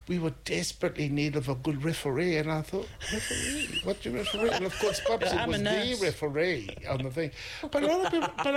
we were desperately in need of a good referee, and I thought, referee? What do you referee? And of course, Popsy was the referee on the thing. But a lot of people, but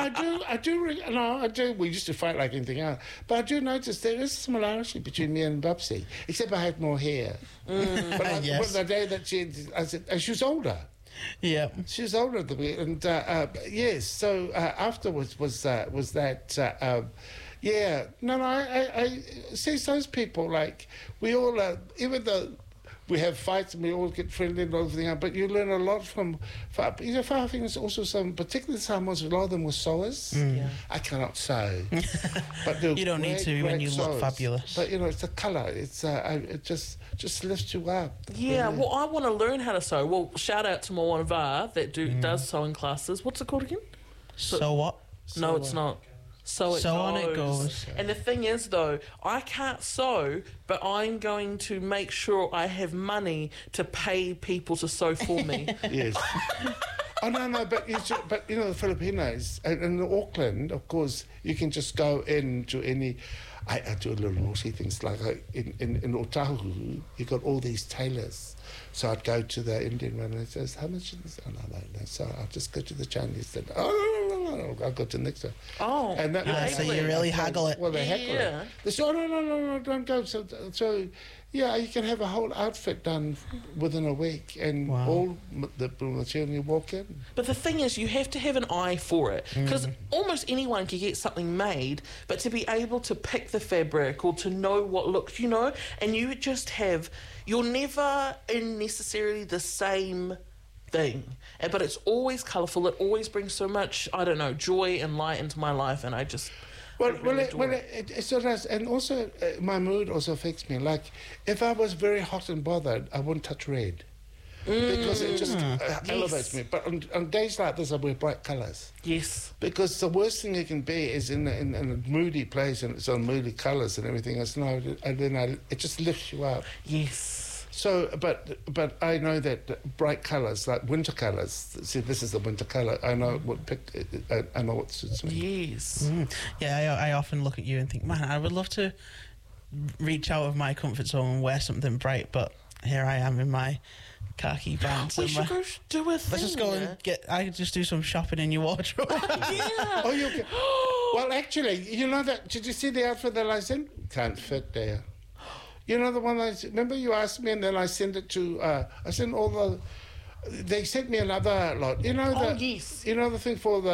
I do. We used to fight like anything else, but I do notice there is a similarity between me and Popsy, except I had more hair. But Yes. the day that I said, and she was older. Yeah. She was older than me, and yes. So afterwards was that. Yeah, no, I see those people, like, we all, even though we have fights and we all get friendly and everything, but you learn a lot from, you know, I think it's also some, particularly someone, a lot of them were sewers. Yeah. I cannot sew. But you don't need to when you look fabulous. But, you know, it's the colour, it's, it just lifts you up. Yeah, well, I want to learn how to sew. Well, shout out to Moana Va that does sewing classes. What's it called again? So what? No, it's not. So on it goes. And the thing is, though, I can't sew, but I'm going to make sure I have money to pay people to sew for me. Yes. Oh, no, but you know, the Filipinos, in Auckland, of course, you can just go into any... I do a little naughty things, like in Otahu, you got all these tailors. So I'd go to the Indian one and he says, how much is this? Oh, no. So I'll just go to the Chinese. And, no, I'll go to the next one. Oh, and so you really haggle it. Well, they haggle it. They say, no, don't go. So, yeah, you can have a whole outfit done within a week and all the material you walk in. But the thing is, you have to have an eye for it, because almost anyone can get something made, but to be able to pick the fabric or to know what looks, you know, and you just have... You're never in necessarily the same thing, but it's always colourful. It always brings so much, I don't know, joy and light into my life, and I just... It sort of does. And also, my mood also affects me. Like, if I was very hot and bothered, I wouldn't touch red. Because it just elevates me. But on days like this, I wear bright colours. Yes. Because the worst thing you can be is in a moody place and it's on moody colours and everything else. And then it just lifts you up. Yes. So, but I know that bright colours, like winter colours, see, this is the winter colour, I know I know what suits me. Yes. Yeah, I often look at you and think, man, I would love to reach out of my comfort zone and wear something bright, but here I am in my khaki pants. We should go do a thing. Let's just go and I could just do some shopping in your wardrobe. Yeah. Oh, you can. Well, actually, you know that. Did you see the outfit that I sent? Can't fit there. You know the one remember you asked me, and then I sent it to. I sent all the. They sent me another lot. You know the. Yes. You know the thing for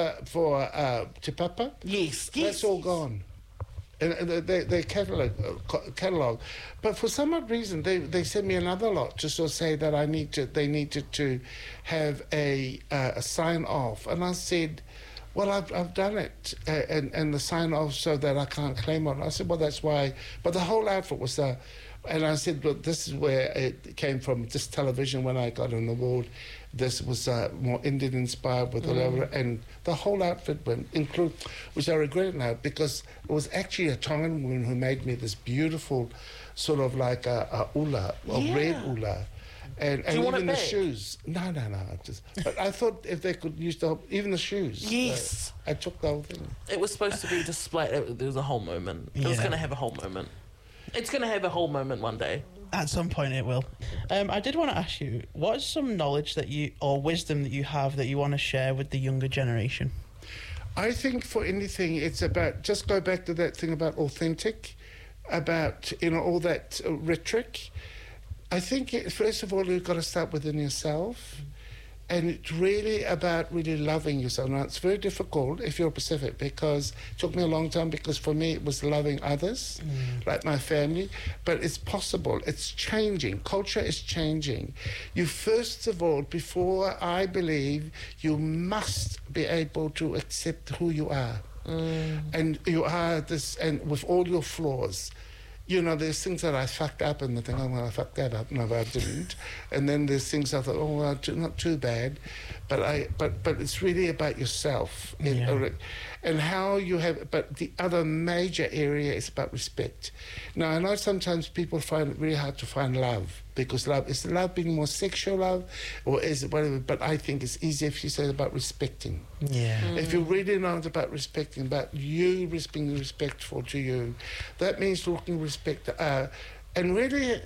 Te Papa? Yes. That's all gone. And they catalogue, but for some odd reason they sent me another lot to sort of say that they needed to have a sign off, and I said, well, I've done it, and the sign off so that I can't claim on it. I said, well, that's why. But the whole outfit was there, and I said, look, this is where it came from. This television when I got an award. This was more Indian inspired with whatever, and the whole outfit went, which I regret now because it was actually a Tongan woman who made me this beautiful, sort of like a ula, a red ula. And even the shoes. No. But I thought if they could use even the shoes. Yes. I took the whole thing. It was supposed to be displayed. There was a whole moment. It was going to have a whole moment. It's going to have a whole moment one day. At some point it will. I did want to ask you, what is some knowledge or wisdom that you have that you want to share with the younger generation? I think for anything, it's about, just go back to that thing about authentic, about, all that rhetoric. I think, first of all, you've got to start within yourself. And it's really about really loving yourself. Now, it's very difficult if you're Pacific because it took me a long time because for me it was loving others, like my family. But it's possible. It's changing. Culture is changing. You, first of all, before I believe, you must be able to accept who you are. And you are this, and with all your flaws. There's things that I fucked up and I think, oh, well, I fucked that up. No, but I didn't. And then there's things I thought, oh, well, not too bad. But it's really about yourself. And how you have, but the other major area is about respect. Now, I know sometimes people find it really hard to find love because is love being more sexual love or is it whatever? But I think it's easier if you say about respecting. Yeah. If you really know it's about respecting, about you being respectful to you, that means looking respect. And really,